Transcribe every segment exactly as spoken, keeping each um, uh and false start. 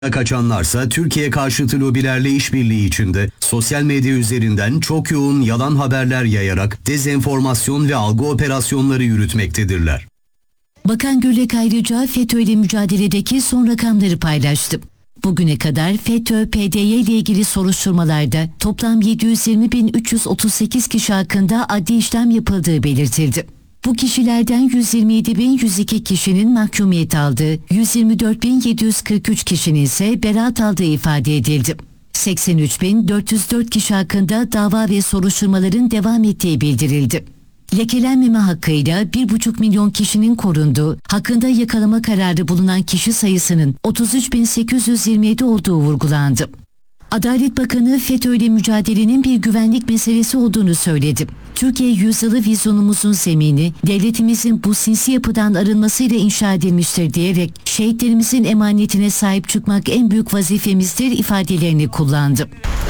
Kaçanlarsa Türkiye karşıtı lobilerle işbirliği içinde sosyal medya üzerinden çok yoğun yalan haberler yayarak dezenformasyon ve algı operasyonları yürütmektedirler. Bakan Gürlek ayrıca FETÖ ile mücadeledeki son rakamları paylaştı. Bugüne kadar FETÖ P D Y ile ilgili soruşturmalarda toplam yedi yüz yirmi bin üç yüz otuz sekiz kişi hakkında adli işlem yapıldığı belirtildi. Bu kişilerden yüz yirmi yedi bin yüz iki kişinin mahkumiyet aldığı, yüz yirmi dört bin yedi yüz kırk üç kişinin ise beraat aldığı ifade edildi. seksen üç bin dört yüz dört kişi hakkında dava ve soruşturmaların devam ettiği bildirildi. Lekelenmeme hakkıyla bir buçuk milyon kişinin korunduğu, hakkında yakalama kararı bulunan kişi sayısının otuz üç bin sekiz yüz yirmi yedi olduğu vurgulandı. Adalet Bakanı FETÖ ile mücadelenin bir güvenlik meselesi olduğunu söyledi. Türkiye yüzyılı vizyonumuzun zemini, devletimizin bu sinsi yapıdan arınmasıyla inşa edilmiştir diyerek şehitlerimizin emanetine sahip çıkmak en büyük vazifemizdir ifadelerini kullandı.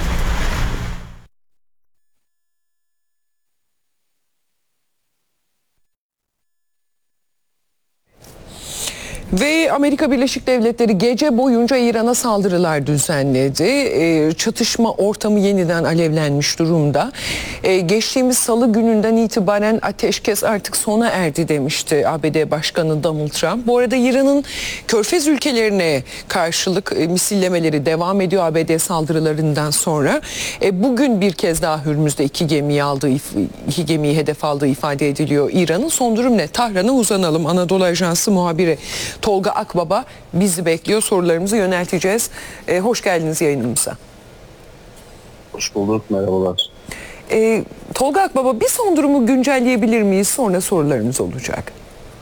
Ve Amerika Birleşik Devletleri gece boyunca İran'a saldırılar düzenledi. E, çatışma ortamı yeniden alevlenmiş durumda. E, geçtiğimiz salı gününden itibaren ateşkes artık sona erdi demişti A B D Başkanı Donald Trump. Bu arada İran'ın Körfez ülkelerine karşılık e, misillemeleri devam ediyor A B D saldırılarından sonra. E, bugün bir kez daha Hürmüz'de iki gemiyi aldığı, iki gemiyi hedef aldığı ifade ediliyor İran'ın. Son durum ne? Tahran'a uzanalım. Anadolu Ajansı muhabiri Tolga Akbaba bizi bekliyor. Sorularımızı yönelteceğiz. Ee, hoş geldiniz yayınımıza. Hoş bulduk. Merhabalar. Ee, Tolga Akbaba, bir son durumu güncelleyebilir miyiz? Sonra sorularımız olacak.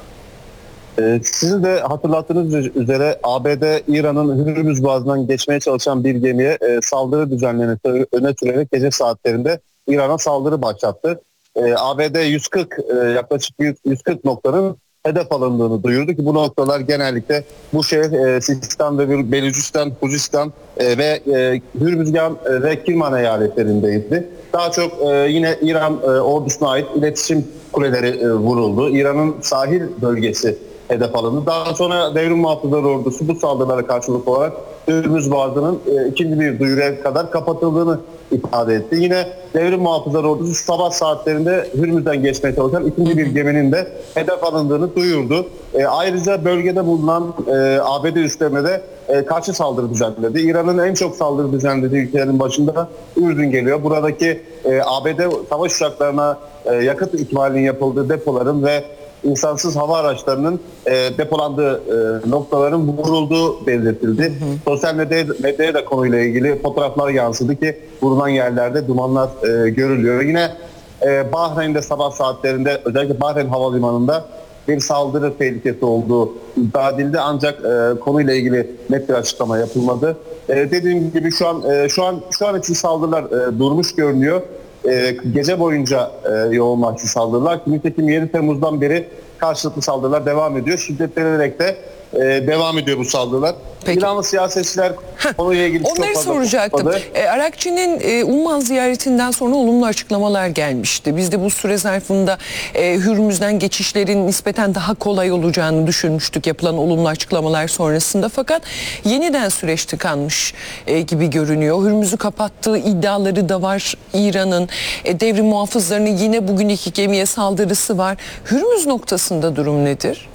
Ee, sizin de hatırlattığınız üzere A B D İran'ın Hürmüz Boğazı'ndan geçmeye çalışan bir gemiye e, saldırı düzenlerini öne sürerek gece saatlerinde İran'a saldırı başlattı. E, A B D yüz kırk e, yaklaşık yüz kırk noktanın hedef alındığını duyurdu ki bu noktalar genellikle bu şehir e, Sistan ve Belucistan, Huzistan e, ve e, Hürmüzgan e, ve Kirman eyaletlerindeydi. Daha çok e, yine İran e, ordusuna ait iletişim kuleleri e, vuruldu. İran'ın sahil bölgesi hedef alındı. Daha sonra Devrim Muhafızları Ordusu bu saldırılara karşılık olarak Hürmüz Boğazı'nın e, ikinci bir duyuruya kadar kapatıldığını ifade etti. Yine Devrim Muhafızları Ordusu sabah saatlerinde Hürmüz'den geçmeye çalışan ikinci bir geminin de hedef alındığını duyurdu. E, ayrıca bölgede bulunan e, A B D üslerine de e, karşı saldırı düzenledi. İran'ın en çok saldırı düzenlediği ülkelerin başında Ürdün geliyor. Buradaki e, A B D savaş uçaklarına e, yakıt ikmalinin yapıldığı depoların ve insansız hava araçlarının e, depolandığı e, noktaların vurulduğu belirtildi. Hı hı. Sosyal medyaya, medyaya da konuyla ilgili fotoğraflar yansıdı ki vurulan yerlerde dumanlar e, görülüyor. Yine e, Bahreyn'de sabah saatlerinde özellikle Bahreyn Havalimanı'nda bir saldırı tehlikesi olduğu iddia edildi ancak e, konuyla ilgili net bir açıklama yapılmadı. E, dediğim gibi şu an e, şu an şu an için saldırılar e, durmuş görünüyor. Ee, gece boyunca e, yoğunlaştı saldırılar. Nitekim yedi Temmuz'dan beri karşılıklı saldırılar devam ediyor. Şiddetlenerek de e, devam ediyor bu saldırılar. Peki. İranlı siyasetçiler konuyla ilgili çok Onları fazla soracaktım. E, Arakçı'nın e, Umman ziyaretinden sonra olumlu açıklamalar gelmişti. Biz de bu süre zarfında e, Hürmüz'den geçişlerin nispeten daha kolay olacağını düşünmüştük yapılan olumlu açıklamalar sonrasında. Fakat yeniden süreç tıkanmış e, gibi görünüyor. Hürmüz'ü kapattığı iddiaları da var İran'ın. E, devrim muhafızlarının yine bugün iki gemiye saldırısı var. Hürmüz noktasında durum nedir?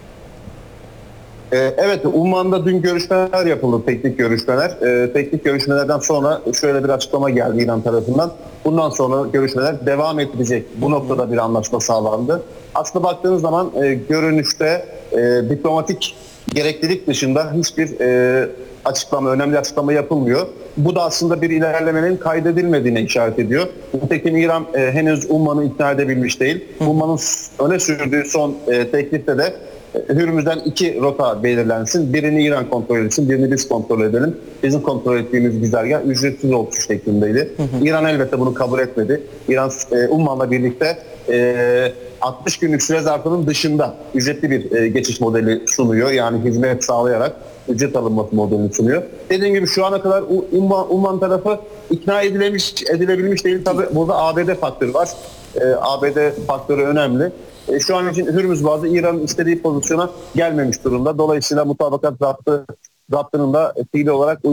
Evet, Umman'da dün görüşmeler yapıldı, teknik görüşmeler. Ee, teknik görüşmelerden sonra şöyle bir açıklama geldi İran tarafından. Bundan sonra görüşmeler devam edecek. Bu noktada bir anlaşma sağlandı. Aslında baktığınız zaman e, görünüşte e, diplomatik gereklilik dışında hiçbir e, açıklama, önemli açıklama yapılmıyor. Bu da aslında bir ilerlemenin kaydedilmediğine işaret ediyor. Nitekim İran e, henüz Umman'ı ikna edebilmiş değil. Umman'ın öne sürdüğü son e, teklifte de Hürmüz'den iki rota belirlensin. Birini İran kontrol etsin, birini biz kontrol edelim. Bizim kontrol ettiğimiz güzergah ücretsiz olsun şeklindeydi. Hı hı. İran elbette bunu kabul etmedi. İran e, Umman'la birlikte e, altmış günlük süre zarfının dışında ücretli bir e, geçiş modeli sunuyor. Yani hizmet sağlayarak ücret alınması modelini sunuyor. Dediğim gibi şu ana kadar Umman, Umman tarafı ikna edilemiş, edilebilmiş değil. Tabii burada A B D faktörü var. E, A B D faktörü önemli. E, şu an için Hürmüz Boğazı İran'ın istediği pozisyona gelmemiş durumda. Dolayısıyla mutabakat zaptı zaptının da fiili olarak